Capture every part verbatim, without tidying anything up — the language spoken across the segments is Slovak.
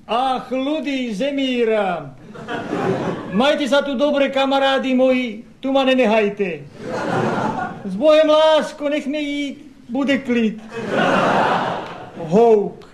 Ach, ľudí zemíra. Majte sa tu dobre, kamarádi moji, tu ma nenehajte. S Bohem, lásko, nech mi jít, bude klid. Houk.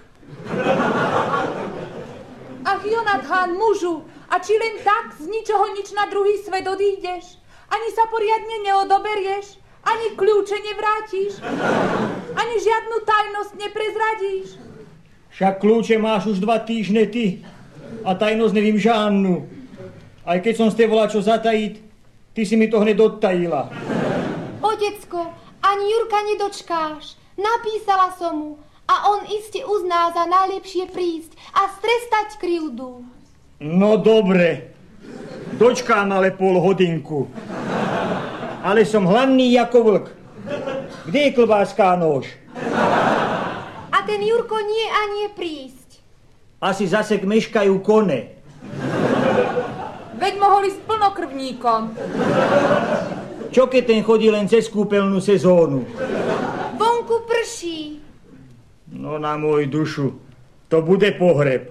Ach, Jonathan, mužu, a či len tak z ničoho nič na druhý svet odídeš? Ani sa poriadne neodoberieš? Ani kľúče nevrátiš? Ani žiadnu tajnosť neprezradíš? Však kľúče máš už dva týždne ty a tajnosť nevím žádnu. Aj keď som ste volal čo zatajiť, ty si mi to hned odtajila. Otecko, ani Jurka nedočkáš. Napísala som mu a on iste uzná za najlepšie prísť a strestať krivdu. No dobre, dočkám ale pol hodinku. Ale som hladný jako vlk. Kde je klobáska a nôž? A ten Jurko nie a nie prísť. Asi zase meškajú kone. Veď mohol ísť plnokrvníkom. Čo keď ten chodí len cez kúpeľnú sezónu? Vonku prší. No na môj dušu, to bude pohreb.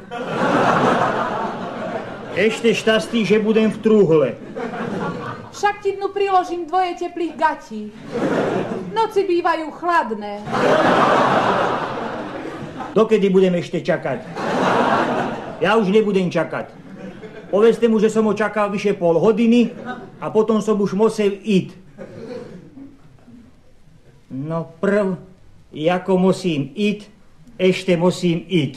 Ešte šťastí, že budem v trúhle. Však ti dnu priložím dvoje teplých gatí. Noci bývajú chladné. Dokedy budem ešte čakať? Ja už nebudem čakať. Povedzte mu, že som ho čakal vyše pol hodiny a potom som už musel ísť. No prv, ako musím ísť, ešte musím ísť.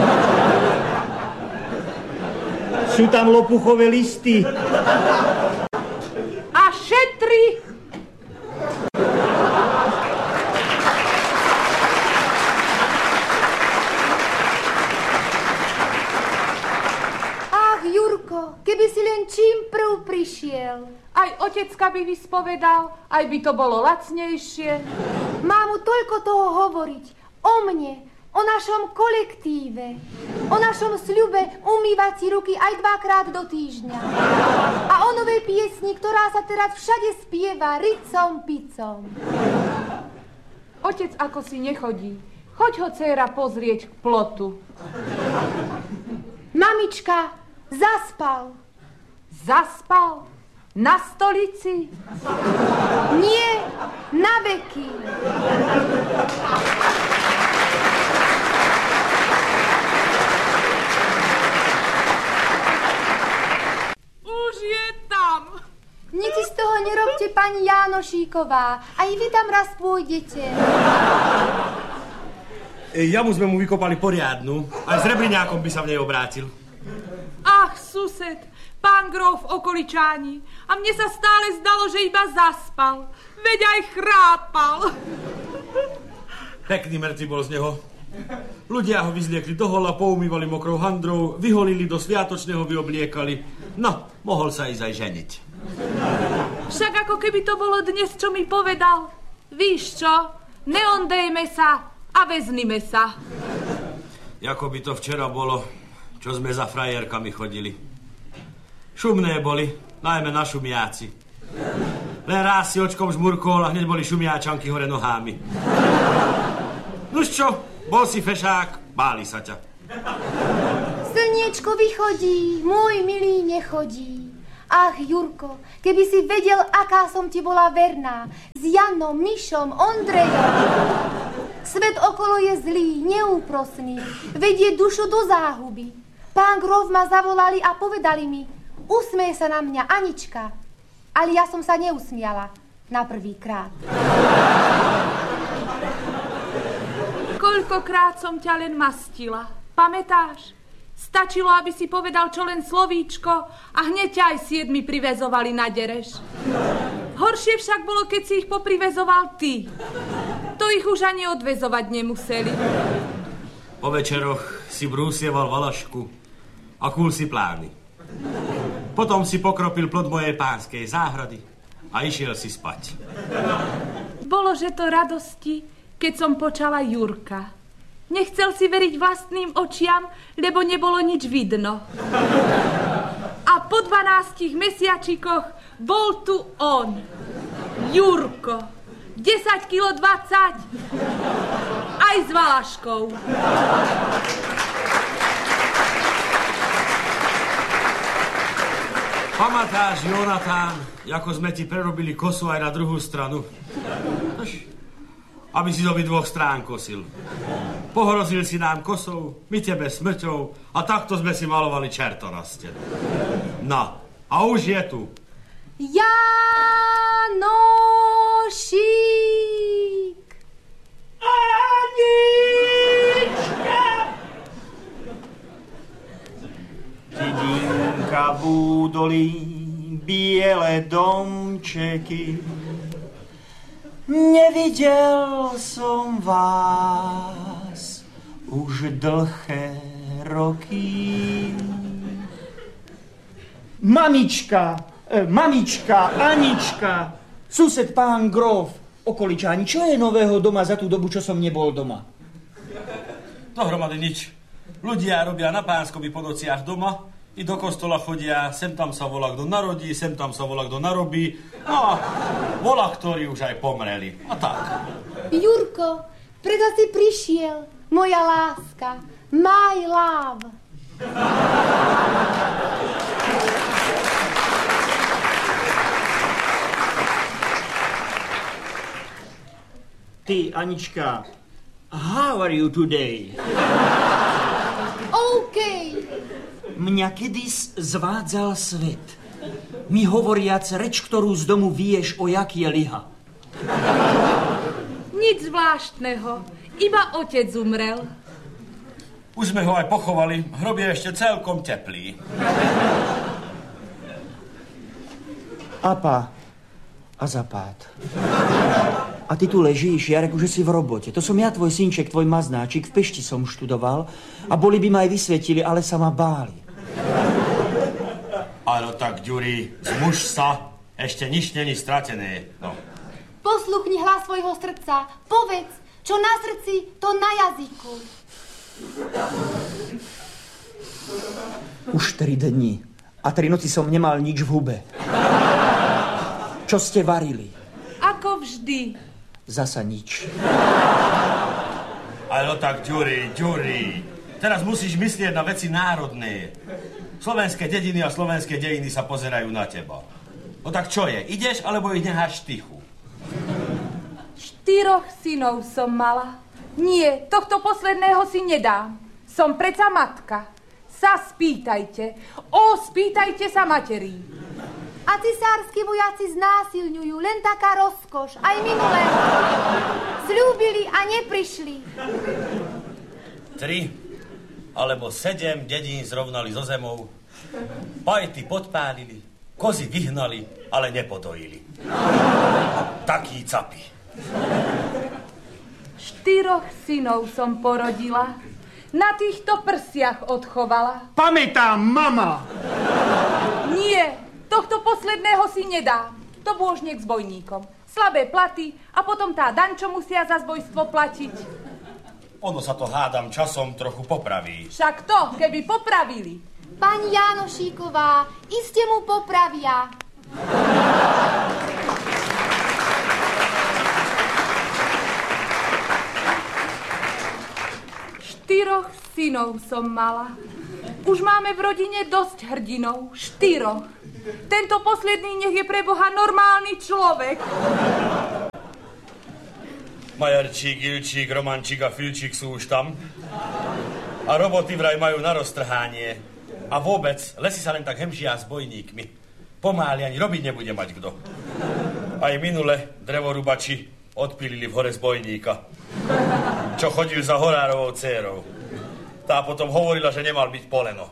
Sú tam lopuchové listy. A šetri! Ach, Jurko, keby si len čím prv prišiel. Aj otecka by vyspovedal, aj by to bolo lacnejšie. Mám mu toľko toho hovoriť. O mne, o našom kolektíve, o našom sľube umývať si ruky aj dvakrát do týždňa. A o novej piesni, ktorá sa teraz všade spieva ricom picom. Otec ako si nechodí. Choď ho, dcéra, pozrieť k plotu. Mamička, zaspal. Zaspal? Na stolici? Nie, na veky. Už je tam. Nic si z toho nerobte, pani Jánošíková. Aj vy tam raz pôjdete. Jamu sme mu vykopali poriadnu. Aj s rebriňákom by sa v nej obrátil. Ach, sused, pán grof okoličáni. A mne sa stále zdalo, že iba zaspal. Veď aj chrápal. Pekný mŕtvy bol z neho. Ľudia ho vyzliekli do hola, poumývali mokrou handrou, vyholili do sviatočného, vyobliekali. No, mohol sa ísť aj ženiť. Však ako keby to bolo dnes, čo mi povedal. Víš čo? Neondejme sa a veznime sa. Jako by to včera bolo, čo sme za frajerkami chodili. Šumné boli, najmä na šumiaci. Len raz si očkom žmurkol a hneď boli šumiačanky hore nohami. Nuž čo, bol si fešák, báli sa ťa. Slniečko vychodí, môj milý nechodí. Ach, Jurko, keby si vedel, aká som ti bola verná. S Janom, Mišom, Ondrejom. Svet okolo je zlý, neúprosný. Vedie dušu do záhuby. Pán grof ma zavolali a povedali mi, usmeje sa na mňa Anička. Ale ja som sa neusmiala na prvýkrát. Koľkokrát som ťa len mastila. Pamätáš? Stačilo, aby si povedal čo len slovíčko a hneď ťa aj siedmi privezovali na dereš. Horšie však bolo, keď si ich poprivezoval ty. To ich už ani odvezovať nemuseli. Po večeroch si brúsieval valašku a kúl si plány. Potom si pokropil plod mojej pánskej záhrady a išiel si spať. Bolo, že to radosti, keď som počala Jurka. Nechcel si veriť vlastným očiam, lebo nebolo nič vidno. A po dvanástich mesiačikoch bol tu on, Jurko. desať kilo dvadsať, aj s valaškou. Pamatáš, Jonatán, ako sme ti prerobili kosu aj na druhú stranu? Aby si doby dvoch strán kosil. Pohrozil si nám kosou, my tebe smrťou a takto sme si malovali čerto na stenu. No, a už je tu. Janošík! Anička! Dedinka v údolí, biele domčeky. Nevidel som vás už dlhé roky. Mamička, e, mamička, Anička, sused pán Grof, okoličáni, čo je nového doma za tú dobu, čo som nebol doma? Dohromady nič. Ľudia robia na Pánskovi po nociach doma, i do kostola chodia, sem tam sa volá, kto narodí, sem tam sa volá, kto narobí, no a volá, ktorí už aj pomreli. A tak. Jurko, preto si prišiel, moja láska, my love. Ty, Anička, how are you today? OK. Mňa kedys zvádzal svet. Mi hovoriac reč, ktorú z domu vieš, o jak je liha. Nič zvláštneho, iba otec umrel. Už sme ho aj pochovali, hrob je ešte celkom teplý. Apa a zapád. A ty tu ležíš, Jarek, že si v robote. To som ja, tvoj synček, tvoj maznáčik, v Pešti som študoval a boli by ma aj vysvetili, ale sa ma báli. Áno tak, Ďuri, zmuž sa, ešte nič není stratené. No. Posluchni hlas svojho srdca. Povedz, čo na srdci, to na jazyku. Už tri dni a tri noci som nemal nič v hube. Čo ste varili? Ako vždy. Zasa nič. Ale tak, Ďuri, Ďuri, teraz musíš myslieť na veci národné. Slovenské dediny a slovenské dejiny sa pozerajú na teba. No tak čo je, ideš, alebo ich necháš tichu? Štyroch synov som mala. Nie, tohto posledného si nedám. Som preca matka. Sa spýtajte. O, spýtajte sa materí. A cisársky vojaci znásilňujú, len taká rozkoš. Aj minulé. Sľúbili a neprišli. Tri alebo sedem dedín zrovnali so zemou. Pajty podpálili, kozy vyhnali, ale nepodojili. Takí capi. Štyroch synov som porodila. Na týchto prsiach odchovala. Pamätám, mama! Nie, tohto posledného si nedám. To bôžnik s bojníkom. Slabé platy a potom tá daň, čo musia za zbojstvo platiť. Ono sa to, hádam, časom trochu popraví. Však to, keby popravili. Pani Janošíková, iste mu popravia. Štyroch synov som mala. Už máme v rodine dosť hrdinov. Štyroch. Tento posledný nech je pre Boha normálny človek. Majarčík, Ilčík, Romančík a Filčík sú už tam. A roboty vraj majú na roztrhanie. A vôbec, lesy sa len tak hemžia s bojníkmi. Pomáli ani robiť nebude mať kto. Aj minule drevorubači odpílili v hore z bojníka, čo chodil za horárovou dcérou. Tá potom hovorila, že nemal byť poleno.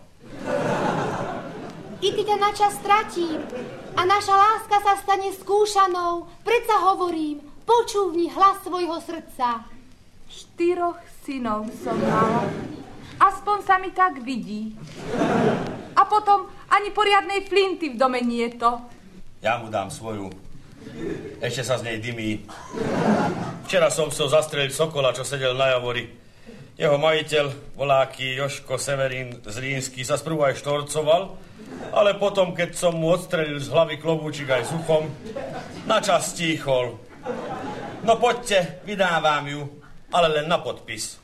I keď ťa na čas stratím a naša láska sa stane skúšanou, predsa hovorím, počúvni hlas svojho srdca. Štyroch synov som mala. Aspoň sa mi tak vidí. A potom ani poriadnej flinty v dome nie je to. Ja mu dám svoju. Ešte sa z nej dymí. Včera som chcel zastreliť sokola, čo sedel na javori. Jeho majiteľ, voláky Joško Severín z Rínsky, sa sprvu aj štorcoval, ale potom, keď som mu odstrelil z hlavy klobúčik aj s uchom, načas stíchol. No poďte, vydávam ju, ale len na podpis.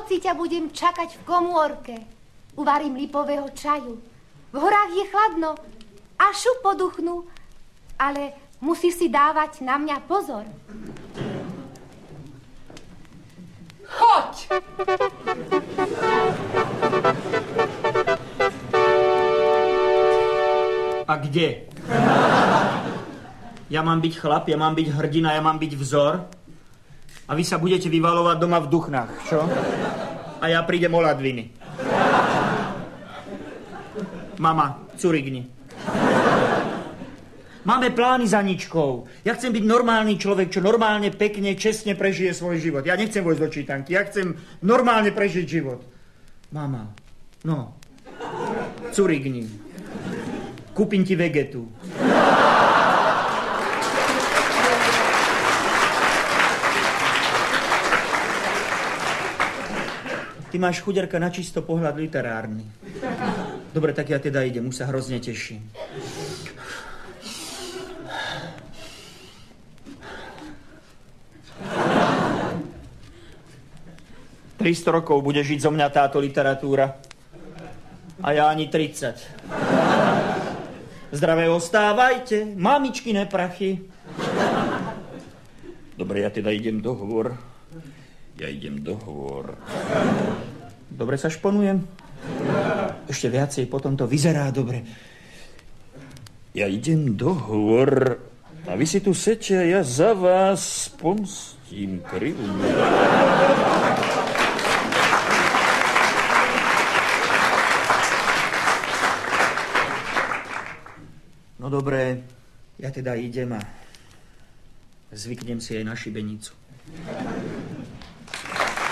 noci ťa budem čakať v komórke. Uvarím lipového čaju. V horách je chladno a šup poduchnú, ale musíš si dávať na mňa pozor. Choď! A kde? Ja mám byť chlap, ja mám byť hrdina, ja mám byť vzor. A vy sa budete vyvalovať doma v Duchnách, čo? A ja prídem o ladviny. Mama, curigni. Máme plány za Ničkou. Ja chcem byť normálny človek, čo normálne, pekne, čestne prežije svoj život. Ja nechcem vojsť do čítanky, ja chcem normálne prežiť život. Mama, no, curigni. Kúpim ti vegetu. Ty máš, chuderka, na čisto pohľad literárny. Dobre, tak ja teda idem, už sa hrozne teším. tristo rokov bude žiť zo mňa táto literatúra. A ja ani tridsať. Zdravé ostávajte, mamičkine prachy. Dobre, ja teda idem do hôr. Ja idem do hôr. Dobre sa šponujem? Ešte viacej, potom to vyzerá dobre. Ja idem do hôr. A vy si tu sete a ja za vás pomstím krivú. No dobré, ja teda idem a zvyknem si aj na šibenicu.